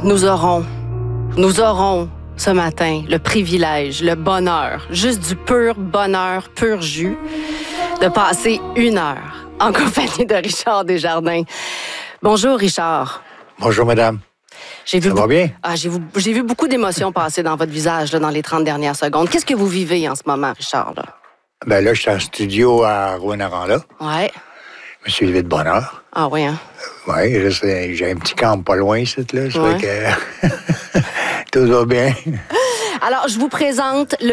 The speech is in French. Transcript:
nous aurons ce matin le privilège, le bonheur, juste du pur bonheur, pur jus, de passer 1 heure en compagnie de Richard Desjardins. Bonjour, Richard. Bonjour, madame. Ça va bien? J'ai vu beaucoup d'émotions passer dans votre visage là, dans les 30 dernières secondes. Qu'est-ce que vous vivez en ce moment, Richard? Là? Ben là, je suis en studio à Rouyn-Noranda. Ouais. Je me suis levé de bonne heure. Ah oui, hein? Oui, j'ai un petit camp pas loin ici, là. Ça Ouais. fait que tout va bien. Alors, je vous présente le